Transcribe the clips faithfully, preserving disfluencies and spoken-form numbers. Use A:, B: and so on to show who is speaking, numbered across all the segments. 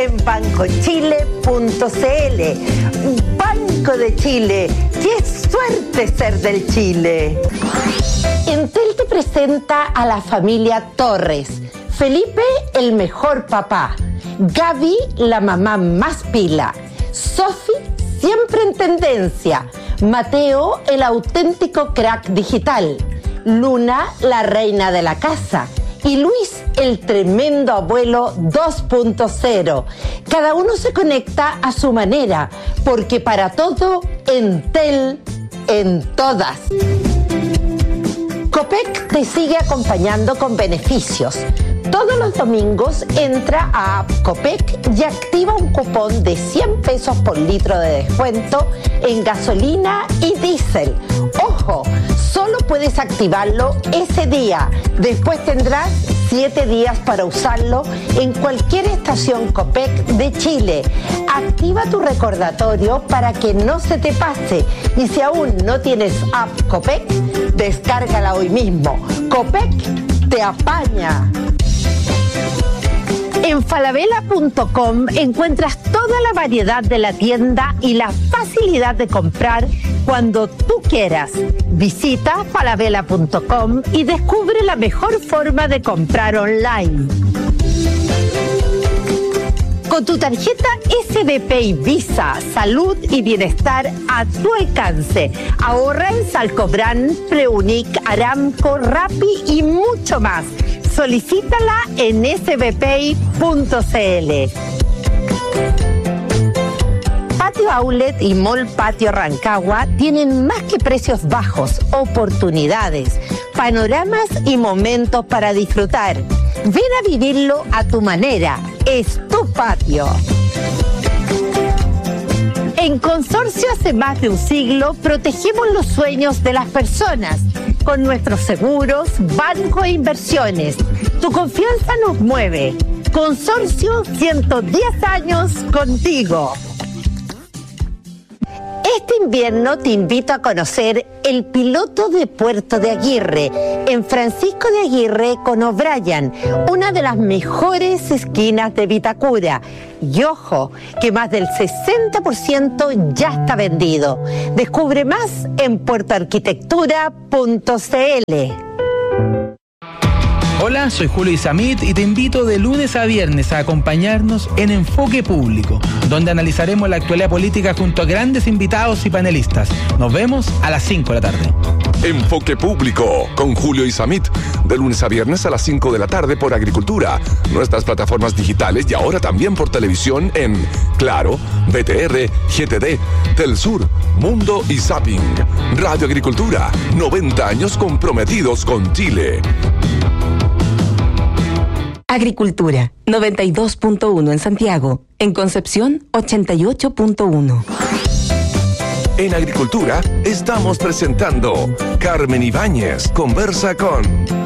A: En banco chile punto c l. Banco de Chile. ¡Qué suerte ser del Chile! Entel te presenta a la familia Torres. Felipe, el mejor papá. Gaby, la mamá más pila. Sofi, siempre en tendencia. Mateo, el auténtico crack digital. Luna, la reina de la casa. Y Luis, el tremendo abuelo dos punto cero. Cada uno se conecta a su manera, porque para todo, Entel, en todas. Copec te sigue acompañando con beneficios. Todos los domingos entra a App Copec y activa un cupón de cien pesos por litro de descuento en gasolina y diésel. ¡Ojo! Solo puedes activarlo ese día. Después tendrás siete días para usarlo en cualquier estación Copec de Chile. Activa tu recordatorio para que no se te pase. Y si aún no tienes App Copec, descárgala hoy mismo. Copec te apaña. En falabella punto com encuentras toda la variedad de la tienda y la facilidad de comprar cuando tú quieras. Visita falabella punto com y descubre la mejor forma de comprar online. Con tu tarjeta S B P y Visa, salud y bienestar a tu alcance. Ahorra en Salcobran, Preunic, Aramco, Rappi y mucho más. Solicítala en s b p i punto c l. Patio Outlet y Mall Patio Rancagua tienen más que precios bajos, oportunidades, panoramas y momentos para disfrutar. Ven a vivirlo a tu manera. Es tu patio. En Consorcio hace más de un siglo protegemos los sueños de las personas con nuestros seguros, banco e inversiones. Tu confianza nos mueve. Consorcio, ciento diez años contigo. Este invierno te invito a conocer el piloto de Puerto de Aguirre, en Francisco de Aguirre con O'Brien, una de las mejores esquinas de Vitacura. Y ojo, que más del sesenta por ciento ya está vendido. Descubre más en puerto arquitectura punto c l.
B: Hola, soy Julio Isamit y te invito de lunes a viernes a acompañarnos en Enfoque Público, donde analizaremos la actualidad política junto a grandes invitados y panelistas. Nos vemos a las cinco de la tarde.
C: Enfoque Público con Julio Isamit, de lunes a viernes a las cinco de la tarde por Agricultura, nuestras plataformas digitales y ahora también por televisión en Claro, B T R, G T D, Telsur, Mundo y Zapping. Radio Agricultura, noventa años comprometidos con Chile.
D: Agricultura, noventa y dos punto uno en Santiago. En Concepción, ochenta y ocho punto uno.
C: En Agricultura estamos presentando Carmen Ibáñez conversa con...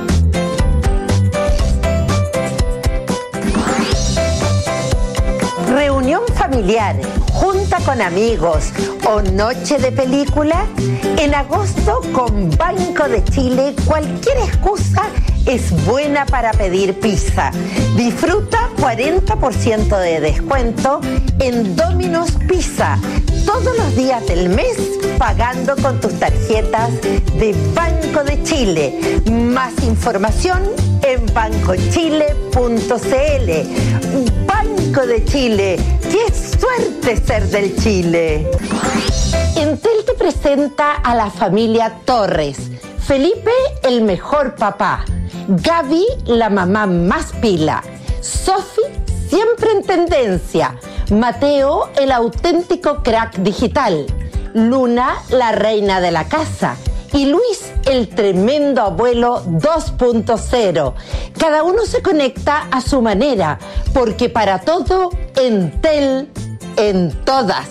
A: Reunión familiar, junta con amigos o noche de película. En agosto con Banco de Chile cualquier excusa es buena para pedir pizza. Disfruta cuarenta por ciento de descuento en Domino's Pizza todos los días del mes pagando con tus tarjetas de Banco de Chile. Más información en banco chile punto c l. Banco de Chile. ¡Qué suerte ser del Chile! Entel te presenta a la familia Torres. Felipe, el mejor papá. Gaby, la mamá más pila. Sofi, siempre en tendencia. Mateo, el auténtico crack digital. Luna, la reina de la casa. Y Luis, el tremendo abuelo dos punto cero. Cada uno se conecta a su manera, porque para todo, Entel, en todas.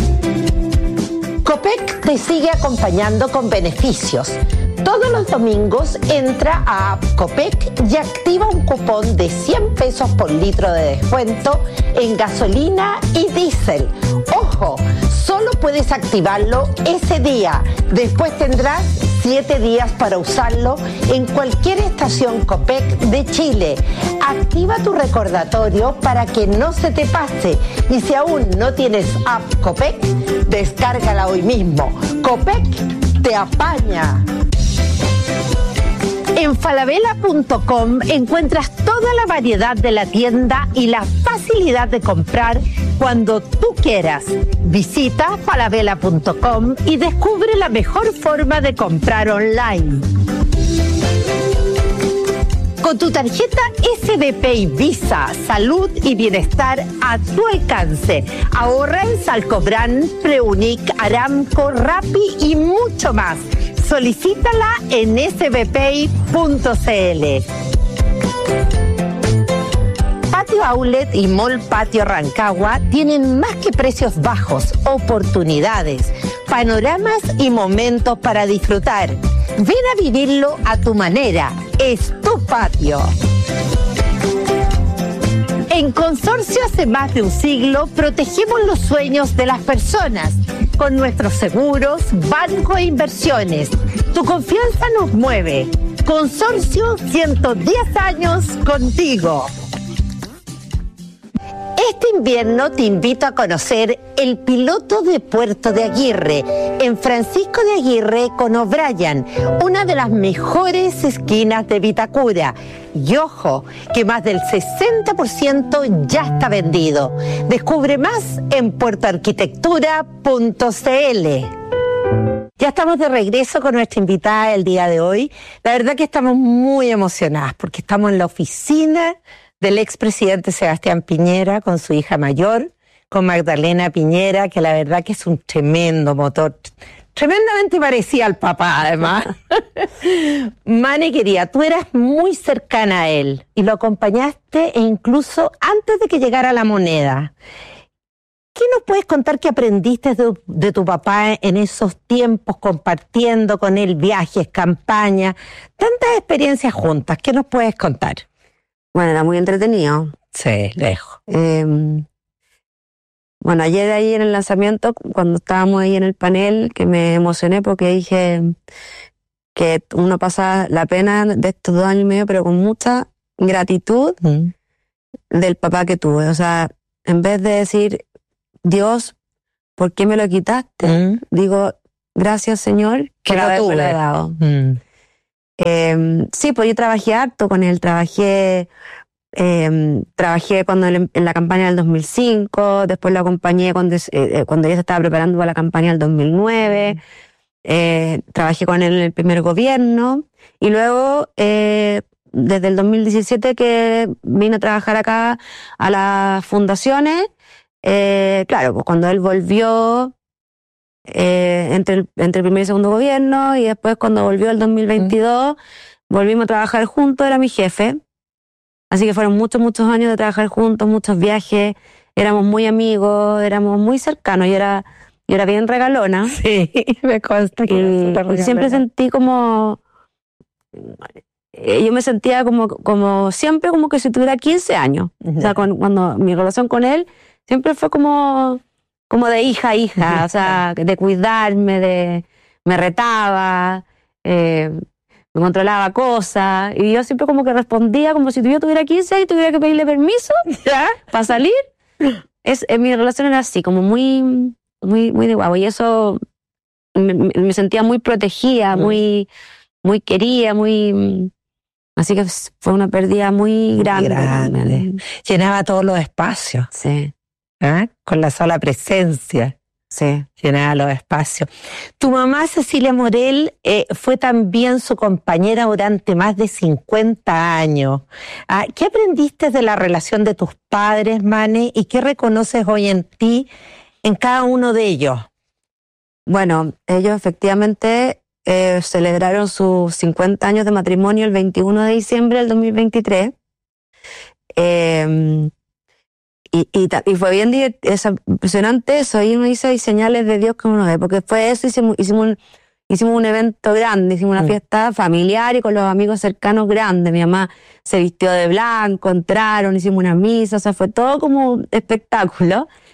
A: Copec te sigue acompañando con beneficios. Todos los domingos entra a App Copec y activa un cupón de cien pesos por litro de descuento en gasolina y diésel. ¡Ojo! solo puedes activarlo ese día. Después tendrás siete días para usarlo en cualquier estación Copec de Chile. Activa tu recordatorio para que no se te pase. Y si aún no tienes app Copec, descárgala hoy mismo. Copec te apaña. En falabella punto com encuentras toda la variedad de la tienda y la facilidad de comprar cuando tú quieras. Visita falabella punto com y descubre la mejor forma de comprar online. Con tu tarjeta S B P y Visa, salud y bienestar a tu alcance. Ahorra en Salcobran, Preunic, Aramco, Rappi y mucho más. Solicítala en s b p punto c l. Patio Outlet y Mall Patio Rancagua tienen más que precios bajos, oportunidades, panoramas y momentos para disfrutar. Ven a vivirlo a tu manera. Es tu patio. En Consorcio hace más de un siglo protegemos los sueños de las personas con nuestros seguros, banco e inversiones. Tu confianza nos mueve. Consorcio, ciento diez años contigo. Este invierno te invito a conocer el piloto de Puerto de Aguirre, en Francisco de Aguirre con O'Brien, una de las mejores esquinas de Vitacura. Y ojo, que más del sesenta por ciento ya está vendido. Descubre más en puerto arquitectura punto c l. Ya estamos de regreso con nuestra invitada el día de hoy. La verdad que estamos muy emocionadas porque estamos en la oficina del expresidente Sebastián Piñera con su hija mayor, con Magdalena Piñera, que la verdad que es un tremendo motor, tremendamente parecida al papá además. Mane querida, tú eras muy cercana a él y lo acompañaste e incluso antes de que llegara la moneda. ¿Qué nos puedes contar que aprendiste de, de tu papá en esos tiempos compartiendo con él viajes, campañas, tantas experiencias juntas? ¿Qué nos puedes contar?
E: Bueno, era muy entretenido.
A: Sí, lejos.
E: Eh, bueno, ayer ahí en el lanzamiento, cuando estábamos ahí en el panel, que me emocioné porque dije que uno pasa la pena de estos dos años y medio, pero con mucha gratitud mm. del papá que tuve. O sea, en vez de decir, Dios, ¿por qué me lo quitaste? Mm. Digo, gracias, Señor, que lo tuve. Me lo he dado. Mm. Eh, sí, pues yo trabajé harto con él, trabajé eh, trabajé cuando él, en la campaña del dos mil cinco, después lo acompañé cuando, eh, cuando ya se estaba preparando para la campaña del dos mil nueve, eh, trabajé con él en el primer gobierno y luego eh, desde el dos mil diecisiete que vine a trabajar acá a las fundaciones, eh, claro, pues cuando él volvió Eh, entre, el, entre el primer y segundo gobierno y después cuando volvió el dos mil veintidós mm. volvimos a trabajar juntos, era mi jefe, así que fueron muchos muchos años de trabajar juntos, muchos viajes, éramos muy amigos, éramos muy cercanos, yo era, yo era bien regalona,
A: sí, me consta que
E: y, y siempre sentí como yo me sentía como, como siempre como que si tuviera quince años, uh-huh. o sea, con, cuando mi relación con él siempre fue como como de hija a hija, o sea, de cuidarme, de me retaba, eh, me controlaba cosas, y yo siempre como que respondía como si yo tuviera quince y tuviera que pedirle permiso para salir. Es, eh, mi relación era así, como muy, muy, muy de guau, y eso me, me sentía muy protegida, muy, muy querida, muy... Así que fue una pérdida muy grande.
A: grande. Llenaba todos los espacios.
E: Sí.
A: ¿Ah? Con la sola presencia.
E: Sí.
A: Llenaba los espacios. Tu mamá, Cecilia Morel, eh, fue también su compañera durante más de cincuenta años. ¿Ah? ¿Qué aprendiste de la relación de tus padres, Mane, y qué reconoces hoy en ti, en cada uno de ellos?
E: Bueno, ellos efectivamente eh, celebraron sus cincuenta años de matrimonio el veintiuno de diciembre del dos mil veintitrés. Eh... Y, y, y fue bien es impresionante eso, y uno dice, hay señales de Dios que uno ve, porque fue eso, hicimos, hicimos, un, hicimos un evento grande, hicimos una mm. fiesta familiar y con los amigos cercanos grandes, mi mamá se vistió de blanco, entraron, hicimos una misa, o sea, fue todo como espectáculo,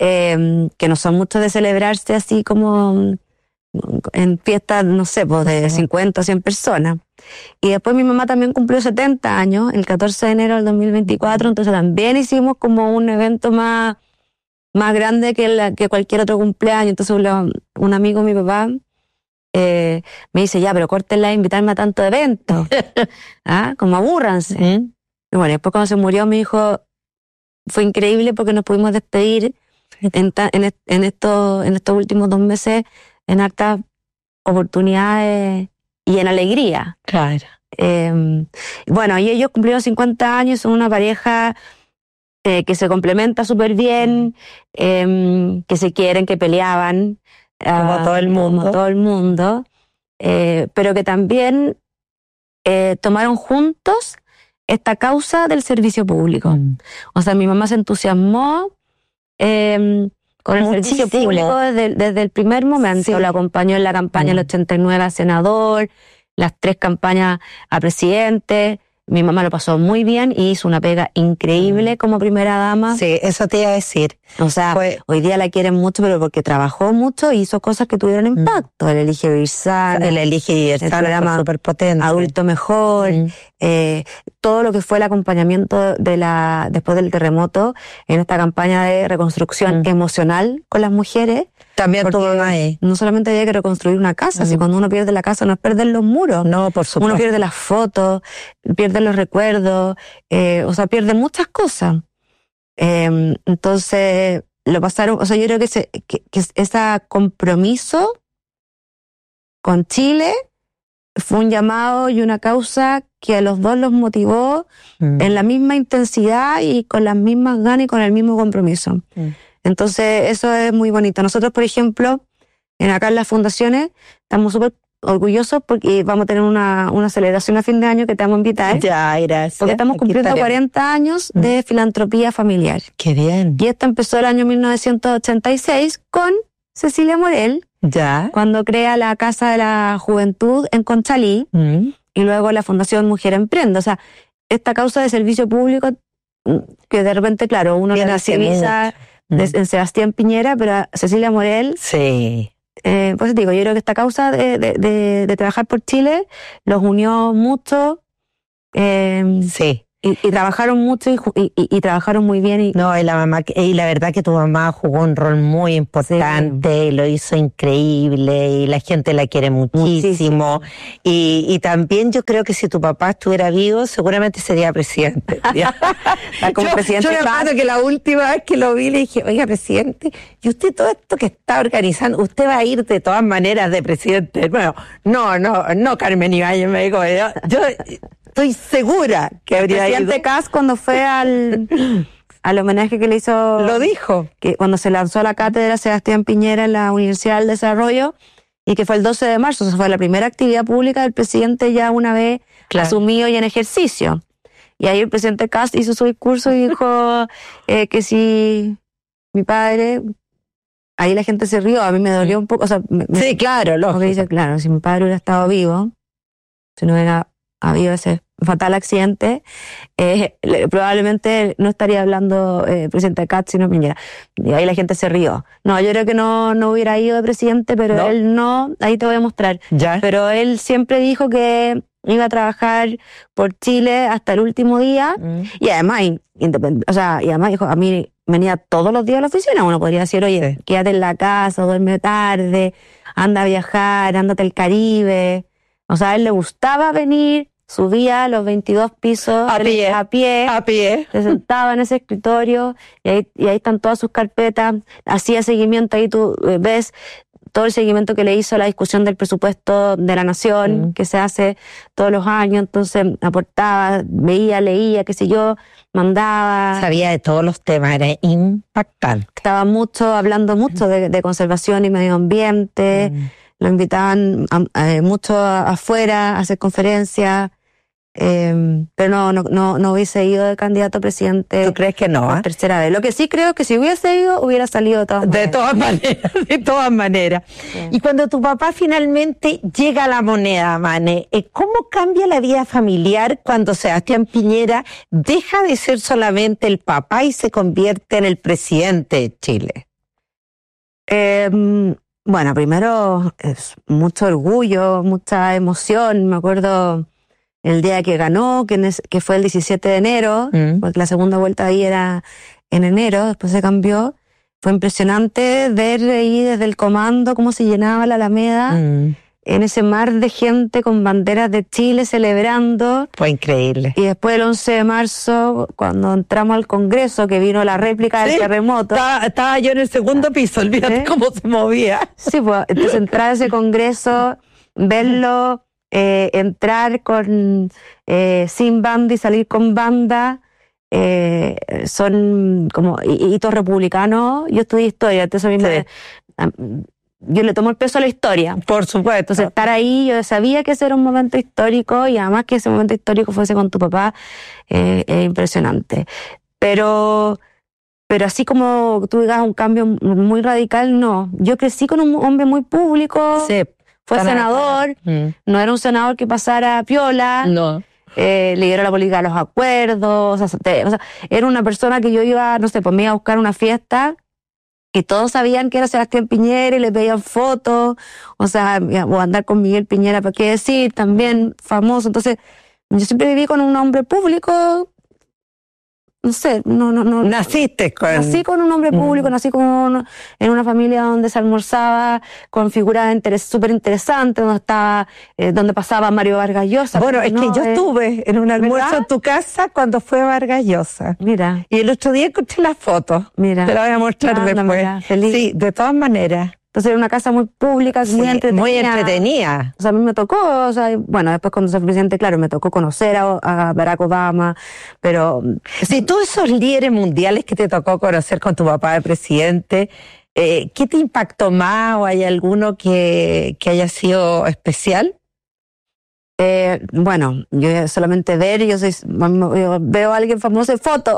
E: eh, que no son muchos de celebrarse así como en fiestas, no sé, pues de cincuenta o cien personas. Y después mi mamá también cumplió setenta años, el catorce de enero del dos mil veinticuatro, entonces también hicimos como un evento más, más grande que, la, que cualquier otro cumpleaños. Entonces un, un amigo de mi papá eh, me dice, ya, pero córtenla a invitarme a tantos eventos. ¿Ah? Como abúrranse. ¿Mm? Y bueno, después cuando se murió mi hijo, fue increíble porque nos pudimos despedir en, ta, en, en, estos, en estos últimos dos meses en hartas oportunidades y en alegría.
A: Claro.
E: Eh, bueno, y ellos cumplieron cincuenta años, son una pareja eh, que se complementa súper bien, eh, que se quieren, que peleaban.
A: Como uh, todo el mundo.
E: Como todo el mundo. Eh, pero que también eh, tomaron juntos esta causa del servicio público. Mm. O sea, mi mamá se entusiasmó eh, con el Muchísimo. servicio público desde, desde el primer momento. Sí. Lo acompañó en la campaña del mm. ochenta y nueve a senador, las tres campañas a presidente. Mi mamá lo pasó muy bien y hizo una pega increíble mm. como primera dama.
A: Sí, eso te iba a decir.
E: O sea, Fue... hoy día la quieren mucho, pero porque trabajó mucho y hizo cosas que tuvieron impacto. Mm. El Elige Vivir Sano.
A: El Elige Vivir Sano, el programa súper potente.
E: Adulto Mejor. Mm. Eh, todo lo que fue el acompañamiento de la después del terremoto en esta campaña de reconstrucción mm. emocional con las mujeres.
A: También tu mamá ahí.
E: No solamente había que reconstruir una casa, mm. si cuando uno pierde la casa no es perder los muros.
A: No, por supuesto.
E: Uno pierde las fotos, pierde los recuerdos, eh, o sea, pierde muchas cosas. Eh, entonces, lo pasaron, o sea, yo creo que ese, que, que ese compromiso con Chile fue un llamado y una causa que a los dos los motivó mm. en la misma intensidad y con las mismas ganas y con el mismo compromiso. Mm. Entonces, eso es muy bonito. Nosotros, por ejemplo, en acá en las fundaciones, estamos súper orgullosos porque vamos a tener una, una celebración a fin de año que te vamos a invitar.
A: Ya, gracias.
E: Porque estamos cumpliendo cuarenta años de mm. filantropía familiar.
A: ¡Qué bien!
E: Y esto empezó el año mil novecientos ochenta y seis con Cecilia Morel,
A: ya,
E: cuando crea la Casa de la Juventud en Conchalí, mm. y luego la Fundación Mujer Emprende. O sea, esta causa de servicio público que de repente, claro, uno la visibiliza en Sebastián Piñera, pero a Cecilia Morel,
A: sí.
E: Eh, pues digo, yo creo que esta causa de, de, de, de trabajar por Chile los unió mucho, eh,
A: sí.
E: y, y trabajaron mucho y, y, y trabajaron muy bien. Y,
A: no, y la mamá, y la verdad que tu mamá jugó un rol muy importante, sí. y lo hizo increíble, y la gente la quiere muchísimo. muchísimo. Y, y también yo creo que si tu papá estuviera vivo, seguramente sería presidente.
E: Como
A: yo,
E: presidente
A: yo me acuerdo que la última vez que lo vi le dije, oiga, presidente, y usted todo esto que está organizando, usted va a ir de todas maneras de presidente. Bueno, no, no, no, Carmen Ibáñez me dijo, yo, yo estoy segura que habría ido.
E: El presidente Kass, cuando fue al, al homenaje que le hizo...
A: Lo dijo.
E: Que cuando se lanzó la cátedra Sebastián Piñera en la Universidad del Desarrollo, y que fue el doce de marzo, o sea, fue la primera actividad pública del presidente ya una vez claro. asumido y en ejercicio. Y ahí el presidente Kass hizo su discurso y dijo eh, que si mi padre... Ahí la gente se rió, a mí me dolió un poco. O sea, me,
A: sí, claro, lógico.
E: Porque dice, claro, si mi padre hubiera estado vivo, si no hubiera habido ese fatal accidente, eh, probablemente no estaría hablando eh, presidente Katz, sino Piñera. Y ahí la gente se rió. No, yo creo que no, no hubiera ido de presidente, pero ¿no? él no, ahí te voy a mostrar.
A: ¿Ya?
E: Pero él siempre dijo que iba a trabajar por Chile hasta el último día, mm. y además, independ- o sea, y además dijo, a mí venía todos los días a la oficina. Uno podría decir, oye, sí. quédate en la casa, duerme tarde, anda a viajar, ándate al Caribe. O sea, a él le gustaba venir, subía los veintidós pisos
A: a pie,
E: a pie,
A: a pie,
E: se sentaba en ese escritorio y ahí, y ahí están todas sus carpetas, hacía seguimiento, ahí tú eh, ves todo el seguimiento que le hizo a la discusión del presupuesto de la nación, mm. que se hace todos los años, entonces aportaba, veía, leía, qué sé yo, mandaba.
A: Sabía de todos los temas, era impactante.
E: Estaba mucho, hablando mucho de, de conservación y medio ambiente, mm. lo invitaban a, a, mucho afuera a hacer conferencias, eh, pero no, no, no, no hubiese ido de candidato a presidente.
A: ¿Tú crees que no?
E: Por
A: ¿eh?
E: tercera vez. Lo que sí creo que si hubiese ido, hubiera salido de todas maneras.
A: De todas maneras, de todas maneras. Sí. Y cuando tu papá finalmente llega a la moneda, Mane, ¿cómo cambia la vida familiar cuando Sebastián Piñera deja de ser solamente el papá y se convierte en el presidente de Chile?
E: Eh, bueno, primero es mucho orgullo, mucha emoción. Me acuerdo el día que ganó, que, es, que fue el diecisiete de enero, mm. porque la segunda vuelta ahí era en enero, después se cambió. Fue impresionante ver ahí desde el comando cómo se llenaba la Alameda, mm. en ese mar de gente con banderas de Chile celebrando.
F: Fue increíble.
E: Y después el once de marzo, cuando entramos al Congreso, que vino la réplica, sí, del terremoto.
F: Estaba, estaba yo en el segundo piso, olvídate, ¿eh?, cómo se movía.
E: Sí, pues, entonces entrar a ese Congreso, verlo, eh, entrar con eh, sin banda y salir con banda, eh, son como hitos republicanos. Yo estudié historia, entonces a mí sí. me... Yo le tomo el peso a la historia.
F: Por supuesto.
E: Entonces, estar ahí, yo sabía que ese era un momento histórico, y además que ese momento histórico fuese con tu papá, eh, es impresionante. Pero, pero así como tú digas un cambio muy radical, no. Yo crecí con un hombre muy público,
F: sí,
E: fue senador, mm. no era un senador que pasara piola.
F: No.
E: Eh, lideró la política de los acuerdos, o sea, te, o sea, era una persona que yo iba, no sé, pues me iba a buscar una fiesta, y todos sabían que era Sebastián Piñera y le pedían fotos, o sea, o andar con Miguel Piñera, ¿para qué decir? También famoso. Entonces, yo siempre viví con un hombre público, no sé, no, no, no.
F: Naciste con...
E: Nací con un hombre público, mm. nací con un, en una familia donde se almorzaba con figuras interes, súper interesantes, donde estaba, eh, donde pasaba Mario Vargas Llosa.
F: Bueno, es
E: no,
F: que yo
E: eh,
F: estuve en un almuerzo
E: ¿verdad?
F: en tu casa cuando fue Vargas Llosa.
E: Mira.
F: Y el otro día encontré las fotos.
E: Mira.
F: Te la voy a mostrar
E: ah,
F: después.
E: Mira, feliz.
F: Sí, de todas maneras.
E: Entonces era una casa muy pública,
F: sí,
E: muy entretenida.
F: Muy entretenida.
E: O sea, a mí me tocó, o sea, bueno, después cuando soy presidente, claro, me tocó conocer a, a Barack Obama, pero...
F: Sí, todos esos líderes mundiales que te tocó conocer con tu papá de presidente, eh, ¿qué te impactó más, o hay alguno que, que haya sido especial?
E: Eh, bueno, yo solamente ver, yo, soy, yo veo a alguien famoso en foto.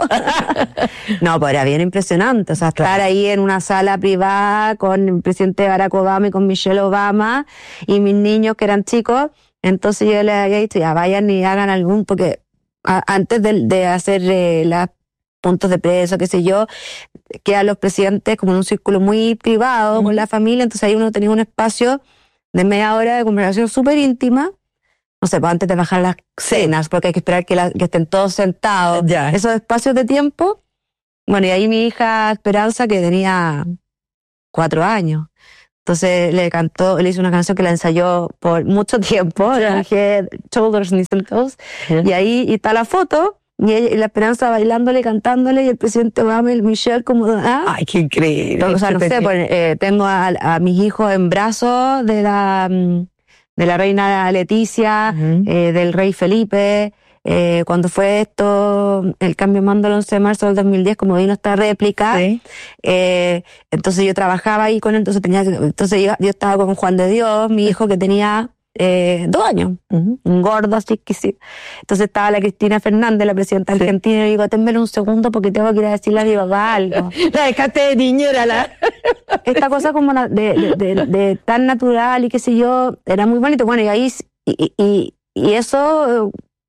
E: No, pues era bien impresionante. O sea, estar claro. ahí en una sala privada con el presidente Barack Obama y con Michelle Obama y mis niños que eran chicos. Entonces yo les había dicho, ya vayan y hagan algún, porque a, antes de, de hacer eh, los puntos de preso, qué sé yo, quedan los presidentes como en un círculo muy privado mm. con la familia. Entonces ahí uno tenía un espacio de media hora de conversación súper íntima. No sé, pues antes de bajar las cenas, porque hay que esperar que, la, que estén todos sentados.
F: Ya.
E: Esos espacios de tiempo. Bueno, y ahí mi hija Esperanza, que tenía cuatro años. Entonces le cantó, le hizo una canción que la ensayó por mucho tiempo, Head, Shoulders, Knees and Toes. Y ahí y está la foto, y, ella, y la Esperanza bailándole, cantándole, y el presidente Obama y el Michelle como... ¿ah?
F: ¡Ay, qué increíble!
E: O sea, no sé, pues, eh, tengo a, a mis hijos en brazos de la... de la reina Leticia, uh-huh. eh, del rey Felipe, eh, cuando fue esto, el cambio de mando el once de marzo del dos mil diez, como vino esta réplica,
F: sí.
E: eh, entonces yo trabajaba ahí con él, entonces tenía, entonces yo, yo estaba con Juan de Dios, mi hijo que tenía eh, dos años, uh-huh. un gordo así que sí. Entonces estaba la Cristina Fernández, la presidenta sí. argentina, y yo digo, ténmelo un segundo porque tengo que ir a decirle a mi papá algo.
F: La dejaste de niñera, la...
E: Esta cosa como de, de, de, de tan natural y qué sé yo, era muy bonito. Bueno, y ahí, y, y, y eso,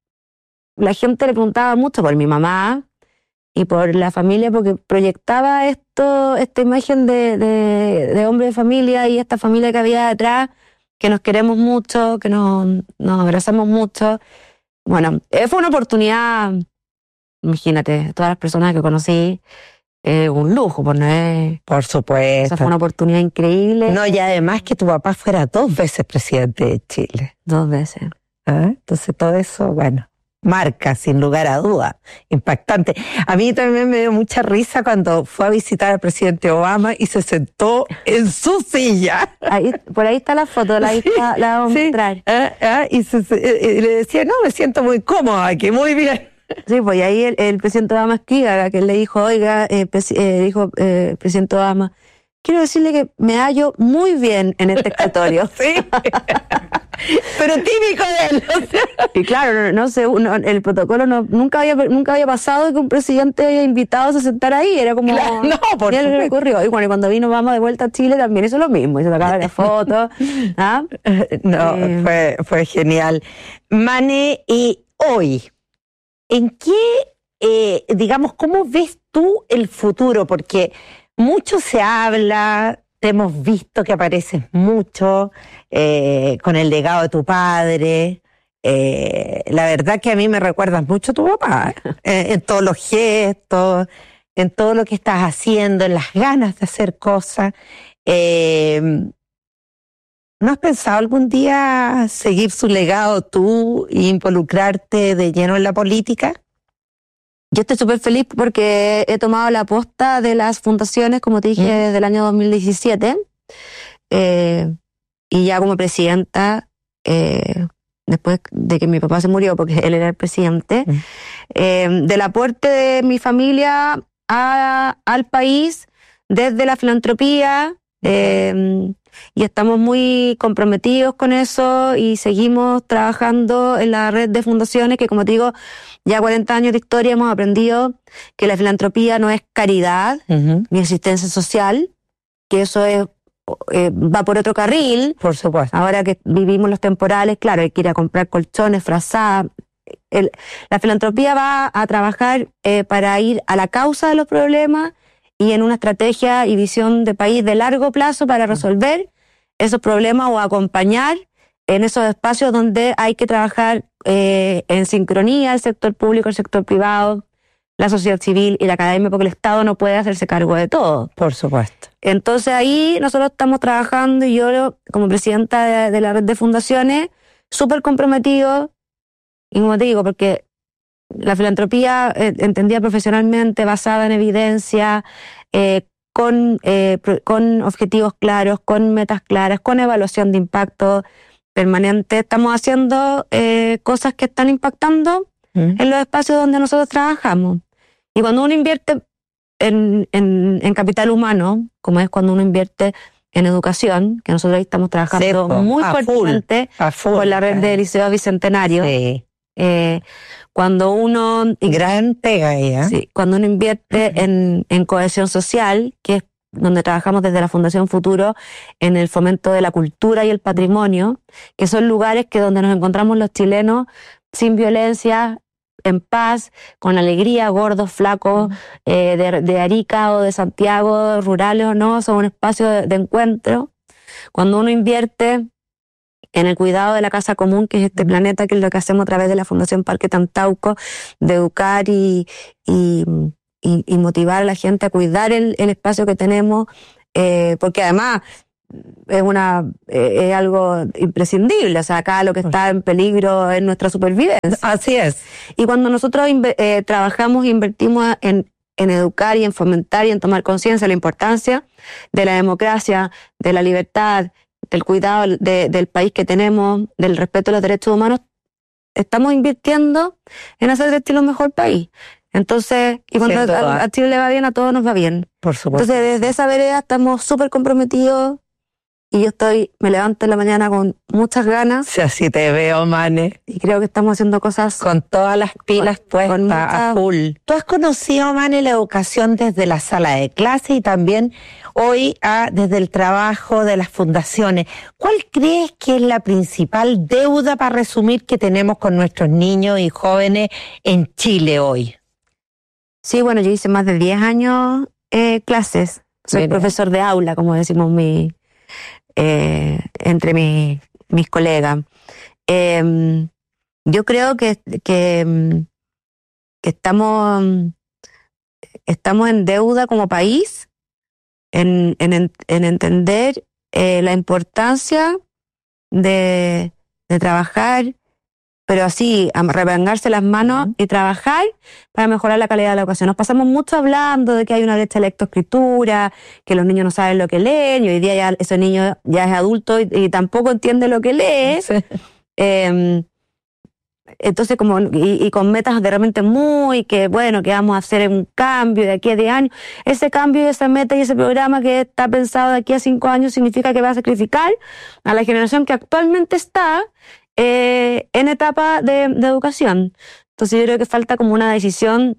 E: la gente le preguntaba mucho por mi mamá y por la familia, porque proyectaba esto, esta imagen de, de, de hombre de familia y esta familia que había detrás, que nos queremos mucho, que nos, nos abrazamos mucho. Bueno, fue una oportunidad, imagínate, todas las personas que conocí, eh, un lujo, pues no es...
F: Por supuesto.
E: Esa fue una oportunidad increíble.
F: No, y además que tu papá fuera dos veces presidente de Chile.
E: Dos veces.
F: ¿Ah? Entonces todo eso, bueno, marca, sin lugar a duda, impactante. A mí también me dio mucha risa cuando fue a visitar al presidente Obama y se sentó en su silla.
E: Ahí, por ahí está la foto, la, sí, la, la vamos sí. a mostrar.
F: Ah, ah, y, se, y le decía, no, me siento muy cómoda aquí, muy bien.
E: Sí, pues y ahí el, el presidente Obama escriba, que le dijo, oiga, eh, pres, eh, dijo el eh, presidente Obama, quiero decirle que me hallo muy bien en este escritorio.
F: Sí. Pero típico de él. O sea.
E: Y claro, no, no sé, no, el protocolo no, nunca había nunca había pasado que un presidente haya invitado a sentar ahí. Era como...
F: Claro, no, por
E: y él le ocurrió. Y bueno, y cuando vino Obama de vuelta a Chile también hizo lo mismo. Y se sacaba la foto. ¿Ah?
F: No, eh, fue, fue genial. Mane, y hoy, ¿en qué, eh, digamos, cómo ves tú el futuro? Porque mucho se habla te hemos visto que apareces mucho eh, con el legado de tu padre. Eh, la verdad que a mí me recuerdas mucho a tu papá, eh, en todos los gestos, en todo lo que estás haciendo, en las ganas de hacer cosas. Eh, ¿No has pensado algún día seguir su legado tú e involucrarte de lleno en la política?
E: Yo estoy súper feliz porque he tomado la posta de las fundaciones, como te dije, ¿Mm? desde el año dos mil diecisiete. Eh, y ya como presidenta, eh, después de que mi papá se murió, porque él era el presidente, ¿Mm? eh, del aporte de mi familia a, al país desde la filantropía, eh, y estamos muy comprometidos con eso y seguimos trabajando en la red de fundaciones que, como te digo, ya cuarenta años de historia hemos aprendido que la filantropía no es caridad, uh-huh. ni asistencia social, que eso es eh, va por otro carril.
F: Por supuesto.
E: Ahora que vivimos los temporales, claro, hay que ir a comprar colchones, frazadas. El, la filantropía va a trabajar eh, para ir a la causa de los problemas y en una estrategia y visión de país de largo plazo para resolver esos problemas o acompañar en esos espacios donde hay que trabajar eh, en sincronía el sector público, el sector privado, la sociedad civil y la academia, porque el Estado no puede hacerse cargo de todo.
F: Por supuesto.
E: Entonces ahí nosotros estamos trabajando y yo como presidenta de, de la red de fundaciones, súper comprometido, y como te digo, porque la filantropía eh, entendida profesionalmente, basada en evidencia, eh, con, eh, con objetivos claros, con metas claras, con evaluación de impacto permanente. Estamos haciendo eh, cosas que están impactando mm. en los espacios donde nosotros trabajamos. Y cuando uno invierte en, en, en capital humano, como es cuando uno invierte en educación, que nosotros ahí estamos trabajando sí, muy fuertemente con la red de Liceo Bicentenario. Sí. Eh, cuando uno
F: gran pega ahí, ¿eh?
E: Sí, cuando uno invierte uh-huh. en, en cohesión social, que es donde trabajamos desde la Fundación Futuro en el fomento de la cultura y el patrimonio, que son lugares que donde nos encontramos los chilenos sin violencia, en paz, con alegría, gordos, flacos, uh-huh. eh, de, de Arica o de Santiago, rurales o no, son un espacio de, de encuentro. Cuando uno invierte en el cuidado de la casa común, que es este planeta, que es lo que hacemos a través de la Fundación Parque Tantauco, de educar y, y, y, y motivar a la gente a cuidar el, el espacio que tenemos, eh, porque además es una eh, es algo imprescindible, o sea, acá lo que está en peligro es nuestra supervivencia.
F: Así es.
E: Y cuando nosotros eh, trabajamos e invertimos en, en educar y en fomentar y en tomar conciencia de la importancia de la democracia, de la libertad, del cuidado de, del país que tenemos, del respeto a los derechos humanos, estamos invirtiendo en hacer de Chile un mejor país. Entonces, y cuando a, a Chile le va bien, a todos nos va bien.
F: Por supuesto.
E: Entonces, desde esa vereda estamos súper comprometidos y yo estoy, me levanto en la mañana con muchas ganas.
F: Sí, así te veo, Mane.
E: Y creo que estamos haciendo cosas
F: con todas las pilas con, puestas con mucha, a full. Tú has conocido, Mane, la educación desde la sala de clase y también hoy ah, desde el trabajo de las fundaciones. ¿Cuál crees que es la principal deuda, para resumir, que tenemos con nuestros niños y jóvenes en Chile hoy?
E: Sí, bueno, yo hice más de diez años eh, clases. Soy Mira. profesor de aula, como decimos mi, eh, entre mi, mis colegas. Eh, yo creo que, que, que estamos, estamos en deuda como país en, en, en entender eh, la importancia de, de trabajar, pero así, a revengarse las manos y trabajar para mejorar la calidad de la educación. Nos pasamos mucho hablando de que hay una brecha de lectoescritura, que los niños no saben lo que leen, y hoy día ya ese niño ya es adulto y, y tampoco entiende lo que lee. Sí. Eh, entonces, como y, y con metas de repente muy, que bueno, que vamos a hacer un cambio de aquí a diez años. Ese cambio, esa meta y ese programa que está pensado de aquí a cinco años significa que va a sacrificar a la generación que actualmente está Eh, en etapa de, de educación. Entonces yo creo que falta como una decisión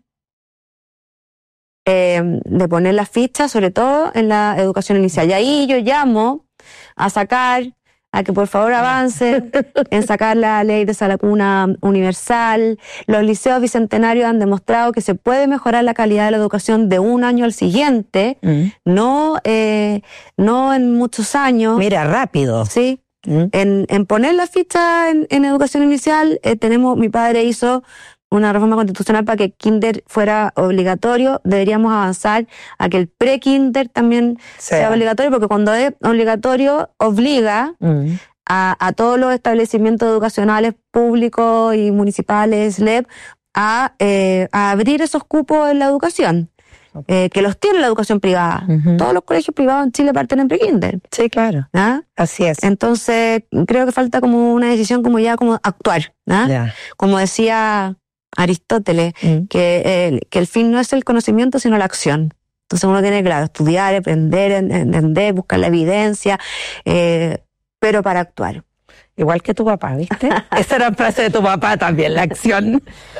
E: eh, de poner las fichas, sobre todo en la educación inicial. Y ahí yo llamo a sacar a que por favor avancen en sacar la ley de sala cuna universal. Los liceos bicentenarios han demostrado que se puede mejorar la calidad de la educación de un año al siguiente, mm. no, eh, no en muchos años.
F: Mira, rápido.
E: Sí. Mm. En, en poner la ficha en, en educación inicial, eh, tenemos, mi padre hizo una reforma constitucional para que kinder fuera obligatorio. Deberíamos avanzar a que el pre-kinder también sí. sea obligatorio, porque cuando es obligatorio obliga mm. a, a todos los establecimientos educacionales públicos y municipales, L E P, a, eh, a abrir esos cupos en la educación, eh, que los tiene la educación privada. Uh-huh. Todos los colegios privados en Chile parten en pre-kinder.
F: Sí, claro.
E: ¿Ah?
F: Así es.
E: Entonces, creo que falta como una decisión como ya como actuar. ¿Ah? Yeah. Como decía Aristóteles, mm. que, eh, que el fin no es el conocimiento, sino la acción. Entonces uno tiene que, claro, estudiar, aprender, entender, buscar la evidencia, eh, pero para actuar.
F: Igual que tu papá, ¿viste? Esa era la frase de tu papá también, la acción.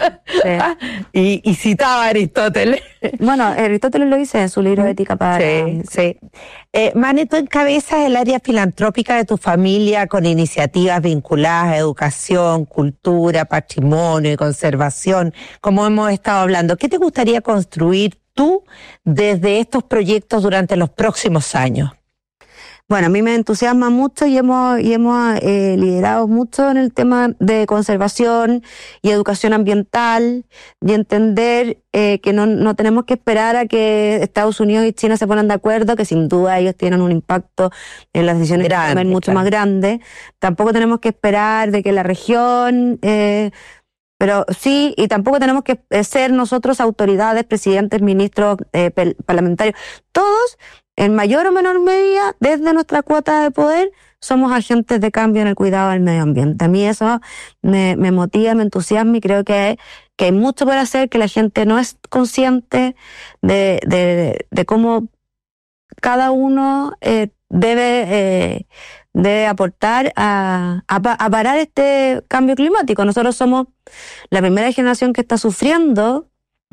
F: Sí. y, y citaba a Aristóteles.
E: Bueno, Aristóteles lo dice en su libro de Ética para...
F: Sí, sí. Eh, Mane, tú encabezas el área filantrópica de tu familia con iniciativas vinculadas a educación, cultura, patrimonio y conservación, como hemos estado hablando. ¿Qué te gustaría construir tú desde estos proyectos durante los próximos años?
E: Bueno, a mí me entusiasma mucho y hemos, y hemos eh, liderado mucho en el tema de conservación y educación ambiental y entender eh, que no, no tenemos que esperar a que Estados Unidos y China se pongan de acuerdo, que sin duda ellos tienen un impacto en las decisiones grande, que tomen mucho claro. más grande. Tampoco tenemos que esperar de que la región... Eh, Pero sí, y tampoco tenemos que ser nosotros autoridades, presidentes, ministros, eh, parlamentarios, todos, en mayor o menor medida, desde nuestra cuota de poder, somos agentes de cambio en el cuidado del medio ambiente. A mí eso me, me motiva, me entusiasma y creo que, que hay mucho por hacer, que la gente no es consciente de, de, de cómo cada uno eh, debe... Eh, debe aportar a, a, a parar este cambio climático. Nosotros somos la primera generación que está sufriendo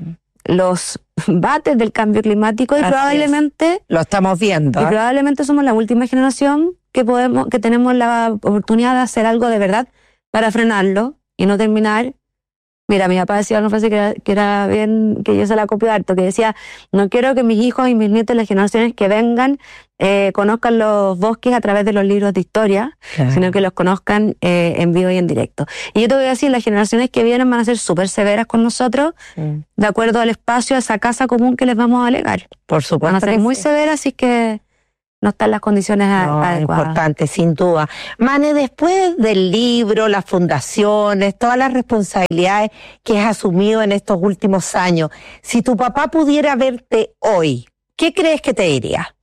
E: los bates del cambio climático y
F: Así
E: probablemente...
F: Es. Lo estamos viendo.
E: Y probablemente somos la última generación que podemos, que tenemos la oportunidad de hacer algo de verdad para frenarlo y no terminar... Mira, mi papá decía una frase que era, que era bien, que yo se la copio harto, que decía, no quiero que mis hijos y mis nietos, las generaciones que vengan, eh, conozcan los bosques a través de los libros de historia, claro. sino que los conozcan eh, en vivo y en directo. Y yo te voy a decir, las generaciones que vienen van a ser súper severas con nosotros, mm. de acuerdo al espacio, a esa casa común que les vamos a alegar.
F: Por supuesto.
E: Van a ser muy
F: sí.
E: severas, así que... no están las condiciones
F: no,
E: adecuadas.
F: Importante, sin duda. Mane, después del libro, las fundaciones, todas las responsabilidades que has asumido en estos últimos años, si tu papá pudiera verte hoy, ¿qué crees que te diría?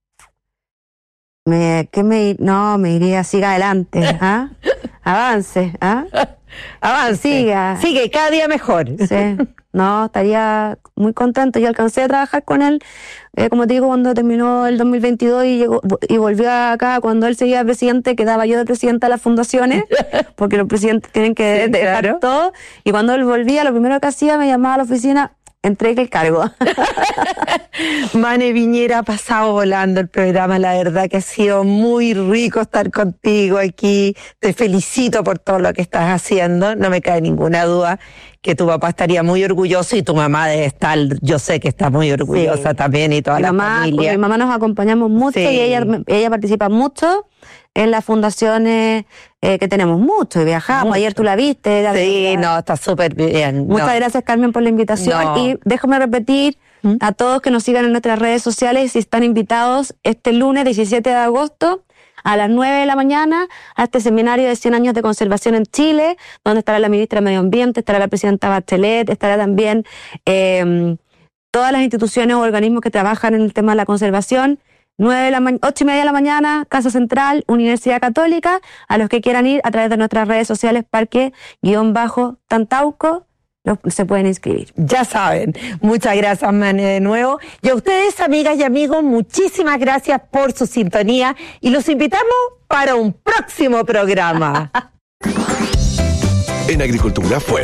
E: Me, ¿qué me, no, me diría, siga adelante, ¿ah? Avance, ¿ah?
F: Avance.
E: Siga.
F: Sigue, cada día mejor.
E: Sí. No, estaría muy contento. Yo alcancé a trabajar con él, eh, como te digo, cuando terminó el dos mil veintidós y llegó y volvió acá cuando él seguía presidente, quedaba yo de presidenta de las fundaciones, porque los presidentes tienen que
F: sí,
E: dejar
F: claro.
E: todo. Y cuando él volvía, lo primero que hacía, me llamaba a la oficina, entregue el cargo.
F: Mane Piñera, ha pasado volando el programa, la verdad que ha sido muy rico estar contigo aquí, te felicito por todo lo que estás haciendo, no me cae ninguna duda que tu papá estaría muy orgulloso y tu mamá debe estar, yo sé que está muy orgullosa sí. también y toda mi la
E: mamá,
F: familia.
E: Mi mamá nos acompañamos mucho sí. y ella, ella participa mucho en las fundaciones eh, que tenemos mucho y viajamos. Mucho. Ayer tú la viste. La
F: sí, no, está súper bien.
E: Muchas
F: no.
E: gracias, Carmen, por la invitación.
F: No.
E: Y déjame repetir ¿Mm? a todos que nos sigan en nuestras redes sociales y están invitados este lunes diecisiete de agosto a las nueve de la mañana a este seminario de cien años de conservación en Chile, donde estará la ministra de Medio Ambiente, estará la presidenta Bachelet, estará también eh, todas las instituciones o organismos que trabajan en el tema de la conservación. Nueve de la ma- ocho y media de la mañana, Casa Central, Universidad Católica. A los que quieran ir a través de nuestras redes sociales, Parque-Tantauco, se pueden inscribir.
F: Ya saben. Muchas gracias, Mane, de nuevo. Y a ustedes, amigas y amigos, muchísimas gracias por su sintonía y los invitamos para un próximo programa.
C: En Agricultura fue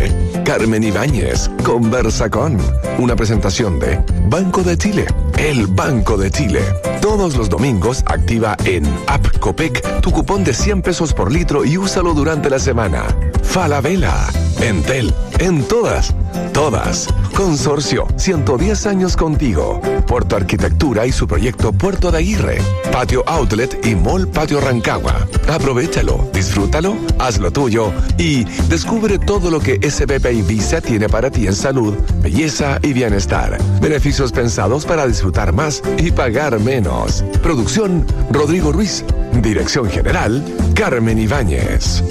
C: Carmen Ibáñez conversa con una presentación de Banco de Chile, el Banco de Chile. Todos los domingos activa en App Copec tu cupón de cien pesos por litro y úsalo durante la semana. Falabella, Entel, en todas, todas. Consorcio, ciento diez años contigo. Puerto Arquitectura y su proyecto Puerto de Aguirre. Patio Outlet y Mall Patio Rancagua. Aprovechalo, disfrútalo, hazlo tuyo y descubre todo lo que S B P Visa tiene para ti en salud, belleza y bienestar. Beneficios pensados para disfrutar más y pagar menos. Producción Rodrigo Ruiz. Dirección General Carmen Ibáñez.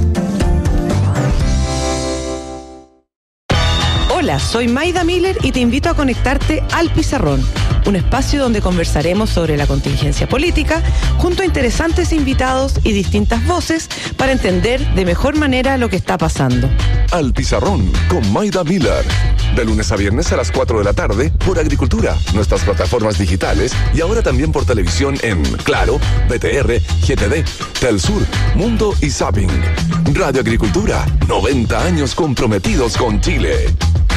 G: Hola, soy Maida Miller y te invito a conectarte al Pizarrón, un espacio donde conversaremos sobre la contingencia política junto a interesantes invitados y distintas voces para entender de mejor manera lo que está pasando.
C: Al Pizarrón con Maida Miller. De lunes a viernes a las cuatro de la tarde por Agricultura, nuestras plataformas digitales y ahora también por televisión en Claro, B T R, G T D, Telsur, Mundo y Zapping. Radio Agricultura, noventa años comprometidos con Chile.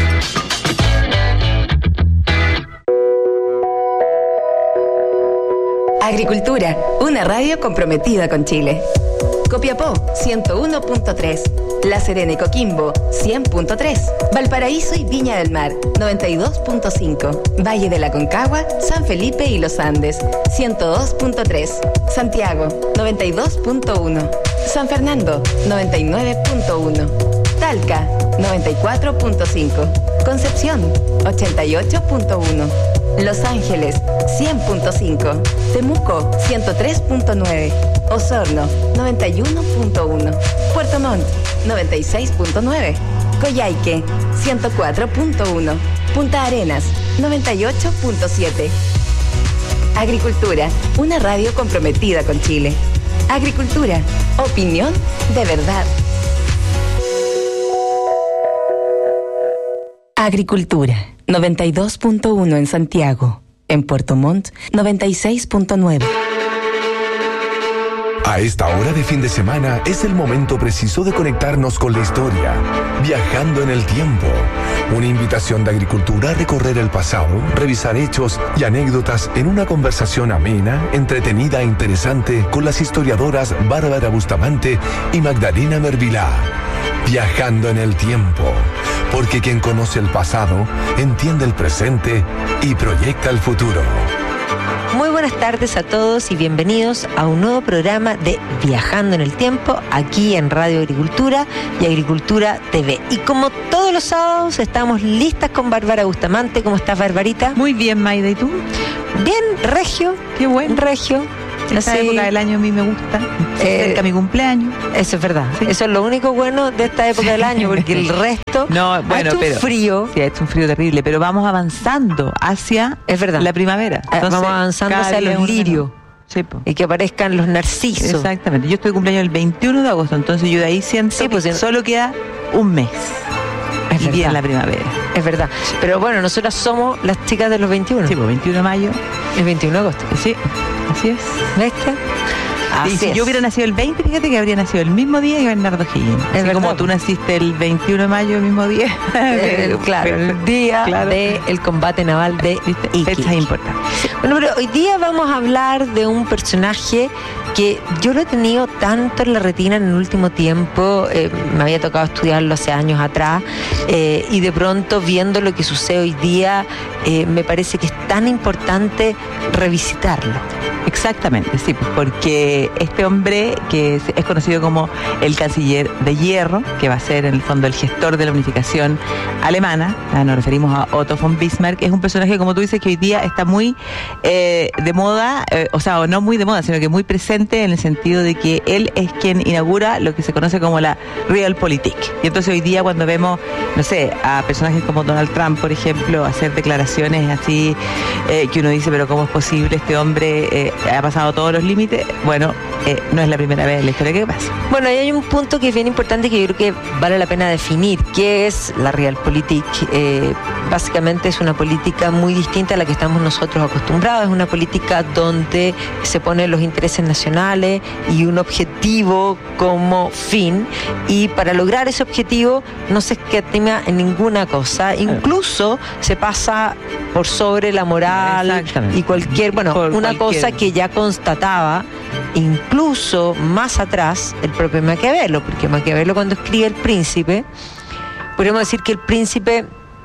D: Agricultura, una radio comprometida con Chile. Copiapó, ciento uno punto tres. La Serena y Coquimbo, cien punto tres. Valparaíso y Viña del Mar, noventa y dos punto cinco. Valle de la Concagua, San Felipe y Los Andes, ciento dos punto tres. Santiago, noventa y dos punto uno. San Fernando, noventa y nueve punto uno. Talca, noventa y cuatro punto cinco. Concepción, ochenta y ocho punto uno. Los Ángeles, cien punto cinco. Temuco, ciento tres punto nueve. Osorno, noventa y uno punto uno. Puerto Montt, noventa y seis punto nueve. Coyhaique, ciento cuatro punto uno. Punta Arenas, noventa y ocho punto siete. Agricultura, una radio comprometida con Chile. Agricultura, opinión de verdad. Agricultura, noventa y dos punto uno en Santiago. En Puerto Montt, noventa y seis punto nueve.
C: A esta hora de fin de semana es el momento preciso de conectarnos con la historia, viajando en el tiempo. Una invitación de Agricultura a recorrer el pasado, revisar hechos y anécdotas en una conversación amena, entretenida e interesante con las historiadoras Bárbara Bustamante y Magdalena Mervilá. Viajando en el tiempo, porque quien conoce el pasado entiende el presente y proyecta el futuro.
F: Muy buenas tardes a todos y bienvenidos a un nuevo programa de Viajando en el Tiempo, aquí en Radio Agricultura y Agricultura T V. Y como todos los sábados estamos listas con Bárbara Bustamante. ¿Cómo estás, Barbarita?
H: Muy bien, Maida, ¿y tú?
F: Bien, regio.
H: Qué bueno.
F: Regio.
H: Esa
F: Sí.
H: época del año a mí me gusta. Se
F: Eh,
H: acerca mi cumpleaños.
F: Eso es verdad.
H: Sí.
F: Eso es lo único bueno de esta época del año, porque el resto
H: No, bueno,
F: ha hecho un
H: pero
F: frío.
H: Sí, ha hecho un frío terrible, pero vamos avanzando hacia
F: Es verdad.
H: la primavera.
F: Ah, vamos avanzando
H: cada
F: hacia
H: día
F: los
H: es una
F: lirios.
H: nueva. Sí, po.
F: Y que aparezcan los narcisos.
H: Exactamente. Yo estoy de cumpleaños el veintiuno de agosto, entonces yo de ahí siento
F: Sí, pues,
H: que
F: en-
H: solo queda un mes.
F: Es
H: y
F: verdad.
H: viene la primavera.
F: Es verdad. Pero bueno, nosotras somos las chicas de los veintiuno.
H: Sí, pues veintiuno de mayo.
F: El veintiuno de agosto.
H: Sí, así es.
F: ¿Viste?
H: Y
F: Así
H: si
F: es.
H: yo hubiera nacido el veinte, fíjate que habría nacido el mismo día que Bernardo Higgins.
F: Es
H: Así
F: verdad.
H: como tú naciste el veintiuno de mayo, el mismo día.
F: Eh, claro, el día
H: Claro.
F: del combate naval de
H: ¿Viste?
F: Iquique.
H: Fechas importantes.
F: Bueno, pero hoy día vamos a hablar de un personaje que yo lo he tenido tanto en la retina en el último tiempo, eh, me había tocado estudiarlo hace años atrás, eh, y de pronto viendo lo que sucede hoy día, eh, me parece que es tan importante revisitarlo.
H: Exactamente, sí, pues, porque este hombre que es, es conocido como el canciller de hierro, que va a ser en el fondo el gestor de la unificación alemana, ah, nos referimos a Otto von Bismarck, es un personaje, como tú dices, que hoy día está muy eh, de moda, eh, o sea, o no muy de moda, sino que muy presente en el sentido de que él es quien inaugura lo que se conoce como la Realpolitik. Y entonces hoy día cuando vemos, no sé, a personajes como Donald Trump, por ejemplo, hacer declaraciones así, eh, que uno dice, pero ¿cómo es posible? Este hombre eh, ha pasado todos los límites. Bueno, eh, no es la primera vez en la historia que pasa.
F: Bueno, y hay un punto que es bien importante que yo creo que vale la pena definir, ¿qué es la Realpolitik? Eh, básicamente es una política muy distinta a la que estamos nosotros acostumbrados, es una política donde se ponen los intereses nacionales
I: internacionales y un objetivo como fin, y para lograr ese objetivo no se escatima en ninguna cosa, incluso se pasa por sobre la moral y cualquier, bueno, por una cualquier... cosa que ya constataba incluso más atrás el propio Maquiavelo, porque Maquiavelo, cuando escribe El Príncipe, podríamos decir que El Príncipe,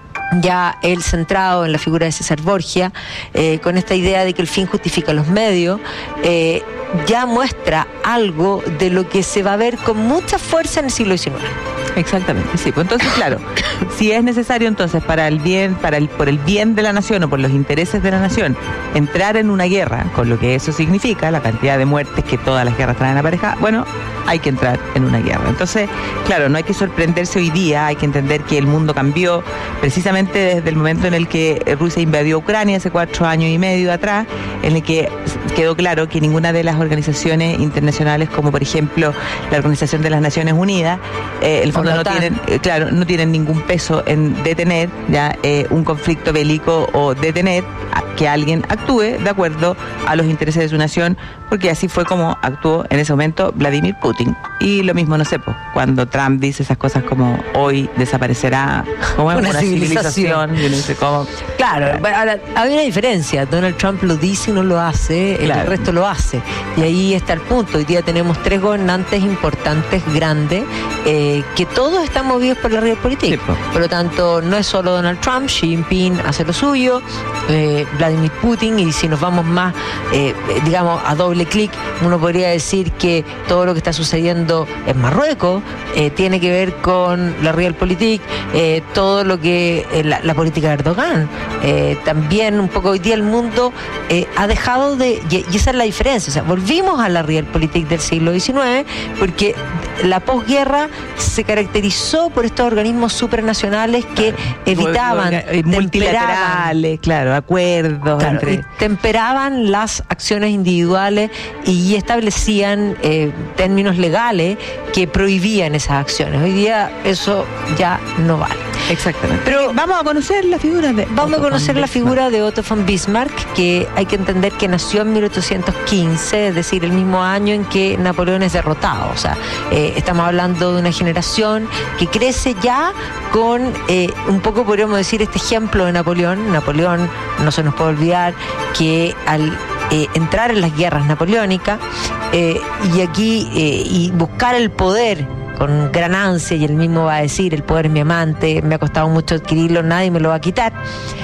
I: ya él centrado en la figura de César Borgia, eh, con esta idea de que el fin justifica los medios, eh, ya muestra algo de lo que se va a ver con mucha fuerza en el siglo diecinueve.
H: Exactamente, sí. Pues entonces, claro, si es necesario entonces para el bien, para el, por el bien de la nación o por los intereses de la nación, entrar en una guerra, con lo que eso significa, la cantidad de muertes que todas las guerras traen aparejadas, bueno, hay que entrar en una guerra. Entonces, claro, no hay que sorprenderse hoy día, hay que entender que el mundo cambió precisamente desde el momento en el que Rusia invadió Ucrania hace cuatro años y medio atrás, en el que quedó claro que ninguna de las organizaciones internacionales, como por ejemplo la Organización de las Naciones Unidas, eh, el fondo no tienen, eh, claro, no tienen ningún peso en detener ya eh, un conflicto bélico o detener que alguien actúe de acuerdo a los intereses de su nación, porque así fue como actuó en ese momento Vladimir Putin. Y lo mismo, no sé, pues, cuando Trump dice esas cosas como hoy desaparecerá como una, una civilización, civilización, yo no sé cómo.
I: Claro, ahora, hay una diferencia. Donald Trump lo dice y no lo hace, claro. El resto lo hace. Y ahí está el punto. Hoy día tenemos tres gobernantes importantes, grandes, eh, que todos están movidos por la realpolitik. Sí, pues. Por lo tanto, no es solo Donald Trump, Xi Jinping hace lo suyo, eh, Vladimir Putin, y si nos vamos más, eh, digamos, a doble clic, uno podría decir que todo lo que está sucediendo en Marruecos eh, tiene que ver con la realpolitik, eh, todo lo que eh, la, la política de Erdogan. Eh, también un poco hoy día el mundo eh, ha dejado de, y, y esa es la diferencia, o sea, volvimos a la realpolitik del siglo diecinueve, porque la posguerra se caracterizó por estos organismos supranacionales que claro. evitaban,
H: multilaterales, claro, acuerdos,
I: claro,
H: entre...
I: y temperaban las acciones individuales y establecían eh, términos legales que prohibían esas acciones. Hoy día eso ya no vale.
H: Exactamente. Pero vamos a conocer la figura de
I: Vamos Otto a conocer la figura de Otto von Bismarck, que hay que entender que nació en mil ochocientos quince, es decir, el mismo año en que Napoleón es derrotado. O sea, eh, estamos hablando de una generación que crece ya con eh, un poco, podríamos decir, este ejemplo de Napoleón. Napoleón, no se nos puede olvidar que al eh, entrar en las guerras napoleónicas eh, y aquí eh, y buscar el poder con gran ansia, y él mismo va a decir, el poder es mi amante, me ha costado mucho adquirirlo, nadie me lo va a quitar.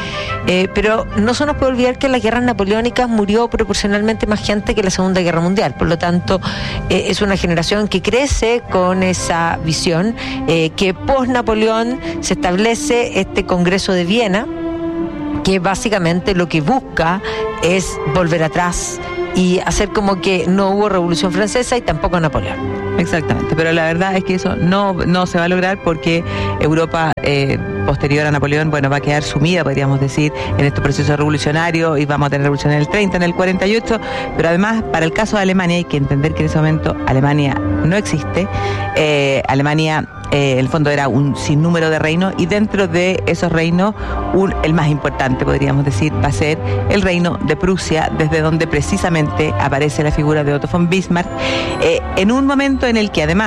I: Eh, pero no se nos puede olvidar que en las guerras napoleónicas murió proporcionalmente más gente que en la Segunda Guerra Mundial. Por lo tanto, eh, es una generación que crece con esa visión, eh, que post-Napoleón se establece este Congreso de Viena, que básicamente lo que busca es volver atrás y hacer como que no hubo Revolución Francesa y tampoco Napoleón.
H: Exactamente, pero la verdad es que eso no, no se va a lograr porque Europa eh, posterior a Napoleón, bueno, va a quedar sumida, podríamos decir, en estos procesos revolucionarios, y vamos a tener revolución en el treinta, en el cuarenta y ocho, pero además, para el caso de Alemania, hay que entender que en ese momento Alemania no existe. eh, Alemania Eh, en el fondo era un sinnúmero de reinos, y dentro de esos reinos un, el más importante, podríamos decir, va a ser el reino de Prusia, desde donde precisamente aparece la figura de Otto von Bismarck, eh, en un momento en el que además